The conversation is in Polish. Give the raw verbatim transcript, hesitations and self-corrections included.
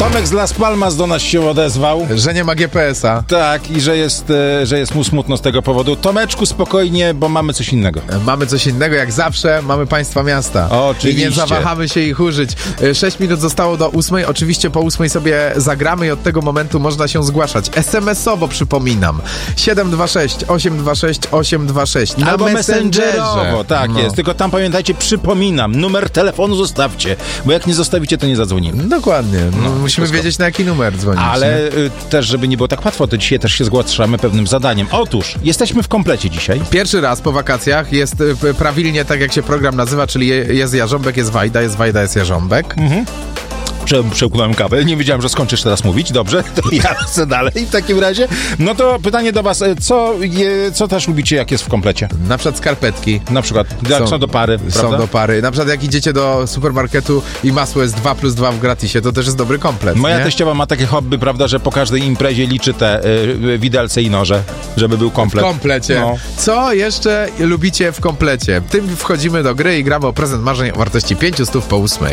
Tomek z Las Palmas do nas się odezwał. Że nie ma G P S a. Tak, i że jest, e, że jest mu smutno z tego powodu. Tomeczku, spokojnie, bo mamy coś innego. Mamy coś innego, jak zawsze, mamy państwa miasta. O, oczywiście. I nie zawahamy się ich użyć. Sześć minut zostało do ósmej. Oczywiście po ósmej sobie zagramy i od tego momentu można się zgłaszać. es em es owo przypominam. siedem dwa sześć osiem dwa sześć osiem dwa sześć. Na Albo Messengerze. messengerowo, tak No. jest. Tylko tam pamiętajcie, przypominam, numer telefonu zostawcie, bo jak nie zostawicie, to nie zadzwonimy. Dokładnie. No, musimy wszystko. wiedzieć, na jaki numer dzwonić. Ale y, też, żeby nie było tak łatwo, to dzisiaj też się zgłaszamy pewnym zadaniem. Otóż, jesteśmy w komplecie dzisiaj. Pierwszy raz po wakacjach jest y, prawilnie tak, jak się program nazywa, czyli je, jest Jarząbek, jest Wajda, jest Wajda, jest Jarząbek. Mhm. Prze, przełknąłem kawę. Nie wiedziałem, że skończysz teraz mówić. Dobrze, to ja chcę dalej w takim razie. No to pytanie do was, co, je, co też lubicie, jak jest w komplecie? Na przykład skarpetki. Na przykład, są, są do pary, Są prawda? do pary. Na przykład jak idziecie do supermarketu i masło jest dwa plus dwa w gratisie, to też jest dobry komplet. Moja nie? teściowa ma takie hobby, prawda, że po każdej imprezie liczy te y, widelce i noże, żeby był komplet. W komplecie. No. Co jeszcze lubicie w komplecie? Tym wchodzimy do gry i gramy o prezent marzeń o wartości pięciuset po ósmej.